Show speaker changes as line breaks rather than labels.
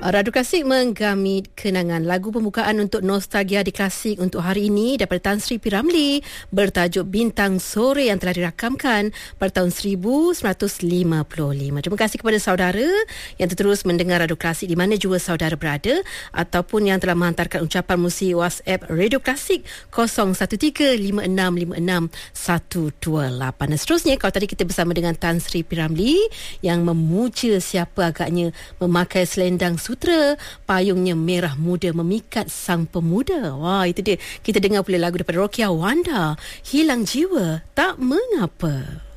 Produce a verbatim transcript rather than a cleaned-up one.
Radu Klasik menggamit kenangan lagu pembukaan untuk Nostalgia di Klasik untuk hari ini daripada Tan Sri P. Ramlee bertajuk Bintang Sore yang telah dirakamkan pada tahun seribu sembilan ratus lima puluh lima. Terima kasih kepada saudara yang terus mendengar Radu Klasik di mana jua saudara berada ataupun yang telah menghantarkan ucapan melalui WhatsApp Radio Klasik kosong satu tiga lima enam lima enam satu dua lapan. Dan seterusnya, kalau tadi kita bersama dengan Tan Sri P. Ramlee yang memuja siapa agaknya memakai selendang sutra, payungnya merah muda memikat sang pemuda. Wah, itu dia. Kita dengar pula lagu daripada Rokia Wanda, Hilang Jiwa Tak Mengapa.